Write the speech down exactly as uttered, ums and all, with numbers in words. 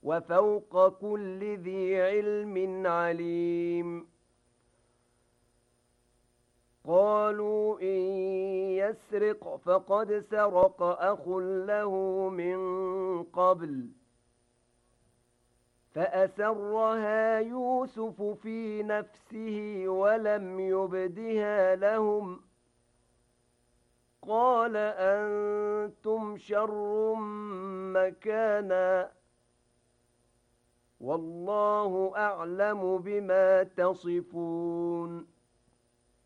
وفوق كل ذي علم عليم قالوا إن يسرق فقد سرق أخ له من قبل فأسرها يوسف في نفسه ولم يبدها لهم قال أنتم شر مكانا والله أعلم بما تصفون